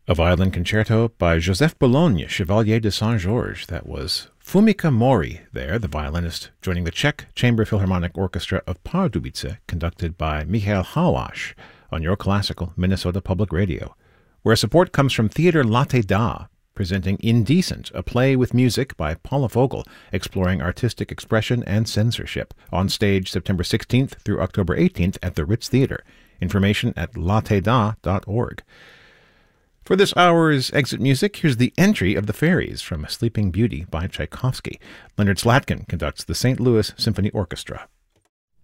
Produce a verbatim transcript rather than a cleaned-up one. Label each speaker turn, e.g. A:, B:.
A: A violin concerto by Joseph Boulogne, Chevalier de Saint-Georges. That was Fumika Mori there, the violinist, joining the Czech Chamber Philharmonic Orchestra of Pardubice, conducted by Michal Hawash on your classical Minnesota Public Radio, where support comes from Theater Latte Da, presenting Indecent, a play with music by Paula Vogel, exploring artistic expression and censorship, on stage September sixteenth through October eighteenth at the Ritz Theater. Information at latte da dot org. For this hour's exit music, here's the entry of the Fairies from Sleeping Beauty by Tchaikovsky. Leonard Slatkin conducts the Saint Louis Symphony Orchestra.